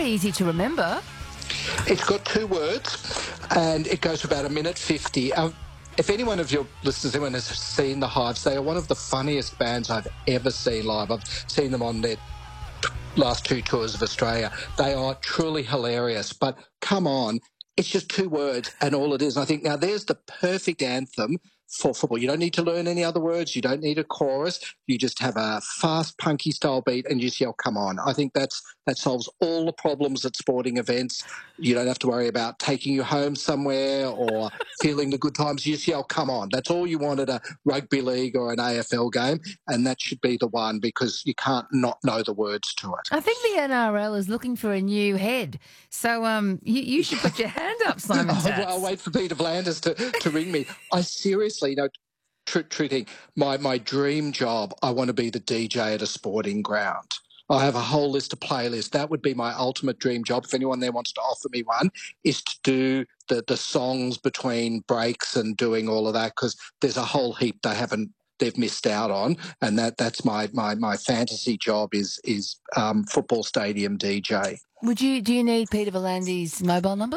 easy to remember. It's got 2 words and it goes for about 1:50. If any one of your listeners, anyone has seen the Hives, they are one of the funniest bands I've ever seen live. I've seen them on their last 2 tours of Australia. They are truly hilarious, but come on, it's just 2 words and all it is. And I think now there's the perfect anthem for football. You don't need to learn any other words. You don't need a chorus. You just have a fast, punky style beat and you just yell, come on. I think that solves all the problems at sporting events. You don't have to worry about taking you home somewhere or feeling the good times. You just yell, come on. That's all you want at a rugby league or an AFL game, and that should be the one because you can't not know the words to it. I think the NRL is looking for a new head. So you should put your hand up, Simon Tatz. I'll wait for Peter V'landys to ring me. I seriously, true thing, my dream job, I want to be the DJ at a sporting ground. I have a whole list of playlists. That would be my ultimate dream job. If anyone there wants to offer me one, is to do the songs between breaks and doing all of that, because there's a whole heap they've missed out on, and that's my fantasy job is football stadium DJ. Do you need Peter V'landys' mobile number?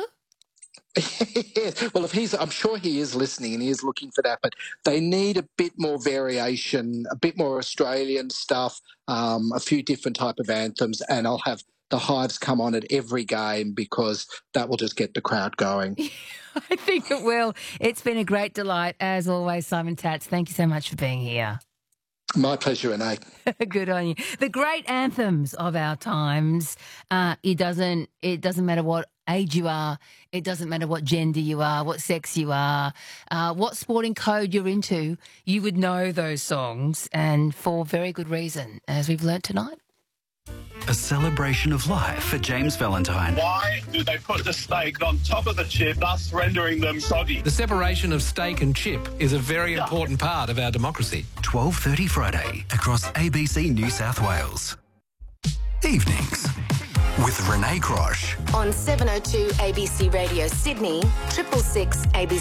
Yes. Well, I'm sure he is listening and he is looking for that, but they need a bit more variation, a bit more Australian stuff, a few different type of anthems, and I'll have the Hives come on at every game because that will just get the crowd going. I think it will. It's been a great delight, as always, Simon Tatz. Thank you so much for being here. My pleasure, Renee. Good on you. The great anthems of our times. It doesn't matter what age you are. It doesn't matter what gender you are, what sex you are, what sporting code you're into. You would know those songs, and for very good reason, as we've learnt tonight. A celebration of life for James Valentine. Why do they put the steak on top of the chip, thus rendering them soggy? The separation of steak and chip is a very important part of our democracy. 12:30 Friday across ABC New South Wales. Evenings with Renee Crosh. On 702 ABC Radio Sydney, 666 ABC